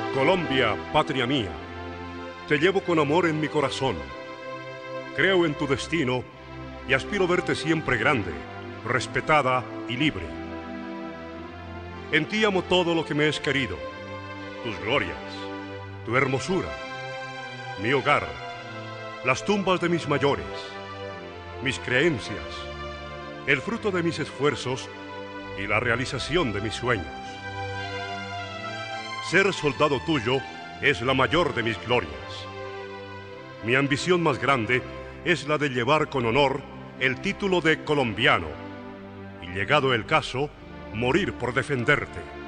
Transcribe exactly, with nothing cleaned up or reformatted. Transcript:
Colombia, patria mía, te llevo con amor en mi corazón. Creo en tu destino y aspiro verte siempre grande, respetada y libre. En ti amo todo lo que me es querido, tus glorias, tu hermosura, mi hogar, las tumbas de mis mayores, mis creencias, el fruto de mis esfuerzos y la realización de mis sueños. Ser soldado tuyo es la mayor de mis glorias. Mi ambición más grande es la de llevar con honor el título de colombiano y, llegado el caso, morir por defenderte.